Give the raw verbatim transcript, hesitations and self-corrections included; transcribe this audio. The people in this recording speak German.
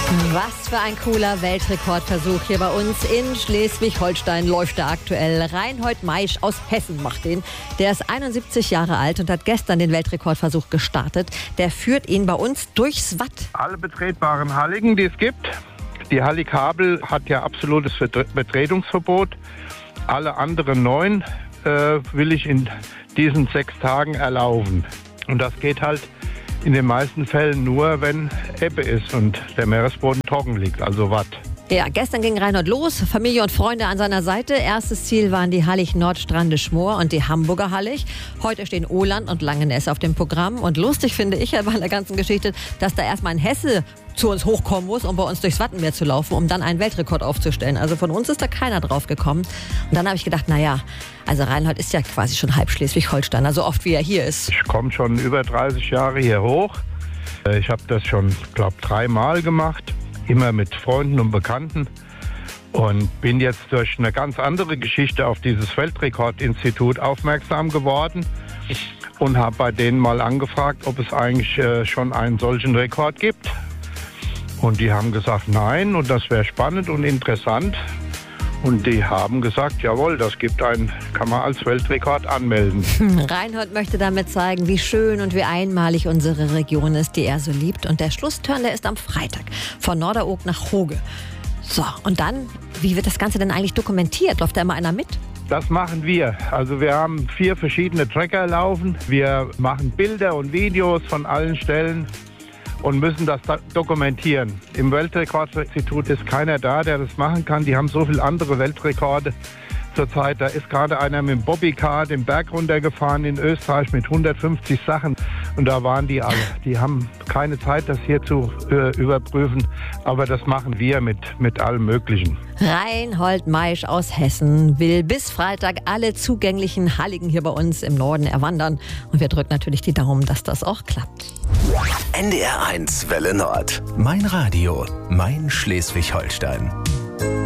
Was für ein cooler Weltrekordversuch hier bei uns in Schleswig-Holstein läuft er aktuell. Reinhold Maisch aus Hessen macht den. Der ist einundsiebzig Jahre alt und hat gestern den Weltrekordversuch gestartet. Der führt ihn bei uns durchs Watt. Alle betretbaren Halligen, die es gibt. Die Hallig-Habel hat ja absolutes Betretungsverbot. Alle anderen neun äh, will ich in diesen sechs Tagen erlauben. Und das geht halt in den meisten Fällen nur, wenn Ebbe ist und der Meeresboden trocken liegt, also Watt. Ja, gestern ging Reinhold los, Familie und Freunde an seiner Seite. Erstes Ziel waren die Hallig Nordstrande-Schmoor und die Hamburger Hallig. Heute stehen Ohland und Langenesse auf dem Programm. Und lustig finde ich ja bei der ganzen Geschichte, dass da erstmal ein Hesse zu uns hochkommen muss, um bei uns durchs Wattenmeer zu laufen, um dann einen Weltrekord aufzustellen. Also von uns ist da keiner drauf gekommen. Und dann habe ich gedacht, naja, also Reinhold ist ja quasi schon halb Schleswig-Holsteiner, so oft wie er hier ist. Ich komme schon über dreißig Jahre hier hoch. Ich habe das schon, glaube ich, dreimal gemacht. Immer mit Freunden und Bekannten und bin jetzt durch eine ganz andere Geschichte auf dieses Weltrekordinstitut aufmerksam geworden und habe bei denen mal angefragt, ob es eigentlich äh, schon einen solchen Rekord gibt. Und die haben gesagt, nein, und das wäre spannend und interessant. Und die haben gesagt, jawohl, das gibt einen, kann man als Weltrekord anmelden. Reinhold möchte damit zeigen, wie schön und wie einmalig unsere Region ist, die er so liebt. Und der Schlussturn, der ist am Freitag von Norderoog nach Hoge. So, und dann, wie wird das Ganze denn eigentlich dokumentiert? Läuft da immer einer mit? Das machen wir. Also wir haben vier verschiedene Tracker laufen. Wir machen Bilder und Videos von allen Stellen und müssen das dokumentieren. Im Weltrekordinstitut ist keiner da, der das machen kann. Die haben so viele andere Weltrekorde zurzeit. Da ist gerade einer mit dem Bobbycar den Berg runtergefahren in Österreich mit hundertfünfzig Sachen. Und da waren die alle. Die haben keine Zeit, das hier zu äh, überprüfen. Aber das machen wir mit, mit allem Möglichen. Reinhold Maisch aus Hessen will bis Freitag alle zugänglichen Halligen hier bei uns im Norden erwandern. Und wir drücken natürlich die Daumen, dass das auch klappt. N D R eins Welle Nord. Mein Radio, mein Schleswig-Holstein.